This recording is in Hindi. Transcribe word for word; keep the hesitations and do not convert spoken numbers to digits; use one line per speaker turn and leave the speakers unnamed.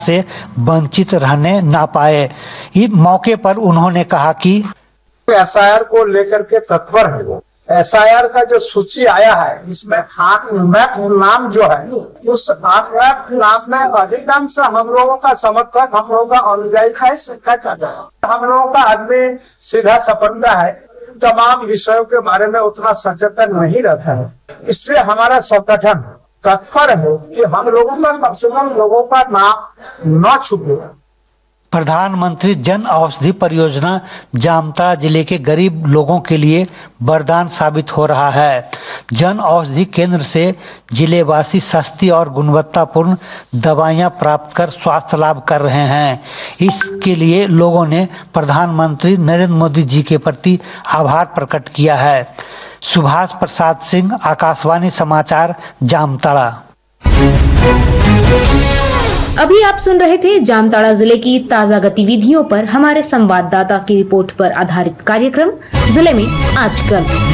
से वंचित रहने ना पाए। इस मौके पर उन्होंने कहा कि
एस आई आर को लेकर के तत्पर है। वो एस आई आर का जो सूची आया है इसमें आठ मैप नाम जो है उस आठ मैप नाम में अधिकांश हम लोगों का समर्थक, हम लोगों का अनुयायी है, सिक्का चाहता है। हम लोगों का आदमी सीधा सपंदा है, तमाम विषयों के बारे में उतना सचेतन नहीं रहता है। इसलिए हमारा संगठन तत्पर है कि हम लोगों का कम से कम लोगों का नाम न छुपे।
प्रधानमंत्री जन औषधि परियोजना जामताड़ा जिले के गरीब लोगों के लिए वरदान साबित हो रहा है। जन औषधि केंद्र से जिलेवासी सस्ती और गुणवत्तापूर्ण दवाइयां प्राप्त कर स्वास्थ्य लाभ कर रहे हैं। इसके लिए लोगों ने प्रधानमंत्री नरेंद्र मोदी जी के प्रति आभार प्रकट किया है। सुभाष प्रसाद सिंह, आकाशवाणी समाचार, जामताड़ा।
अभी आप सुन रहे थे जामताड़ा जिले की ताजा गतिविधियों पर हमारे संवाददाता की रिपोर्ट पर आधारित कार्यक्रम जिले में आजकल।